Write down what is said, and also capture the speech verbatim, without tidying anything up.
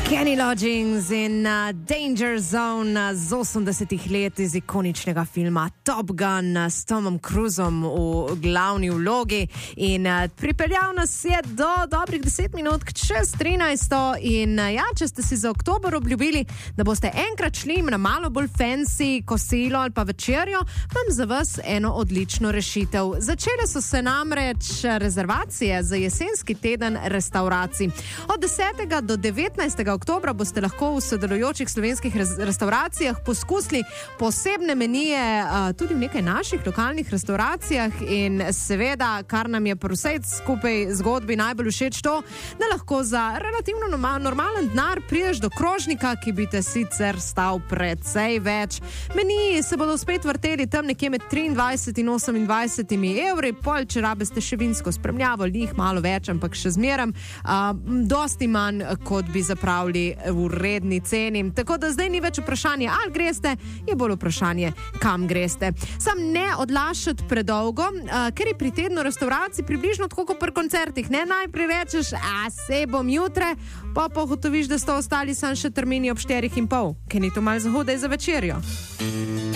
Kenny Loggins in uh, Danger Zone uh, z osemdesetih let iz ikoničnega filma Top Gun uh, s Tomom Cruisom v glavni vlogi in uh, pripeljal nas je do dobrih deset minut čez trinajsto in uh, ja, če ste si za oktober obljubili, da boste enkrat šli na malo bolj fancy kosilo ali pa večerjo, imam za vas eno odlično rešitev. Začele so se namreč rezervacije za jesenski teden restauracij. Od desetega do devetnajstega oktobra boste lahko v sodelujočih slovenskih restauracijah poskusili posebne menije uh, tudi v nekaj naših lokalnih restauracijah in seveda, kar nam je pri vsej skupaj zgodbi najbolj všeč to, da lahko za relativno normalen denar prideš do krožnika, ki bi te sicer stal precej več. Meniji se bodo spet vrteli tam nekje med triindvajset in osemindvajset evri, pol če rabeste še vinsko spremljavo, njih malo več, ampak še zmeraj uh, dosti manj, kot bi zapravili v redni ceni. Tako da zdaj ni več vprašanje, ali greste, je bolj vprašanje, kam greste. Sam ne odlašati predolgo, uh, ker je pri tednu restauracij približno tako kot pri koncertih. Ne najprej rečeš, a se bom jutre, pa pa hotoviš, da sto ostali sam še termini ob štirih in pol, ker ni to malo zgodaj za večerjo.